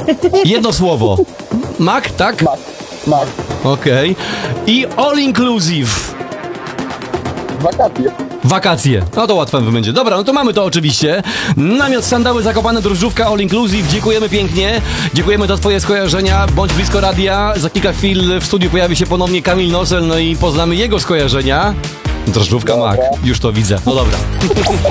Jedno słowo. Mak, tak? Mak. Okej. I all inclusive. Wakacje. Wakacje. No to łatwe będzie. Dobra, no to mamy to oczywiście. Namiot, sandały, Zakopane, drożdżówka, all inclusive. Dziękujemy pięknie. Dziękujemy za twoje skojarzenia. Bądź blisko radia. Za kilka chwil w studiu pojawi się ponownie Kamil Nosel, no i poznamy jego skojarzenia. Drożdżówka, Dobra. mak. Już to widzę. No dobra.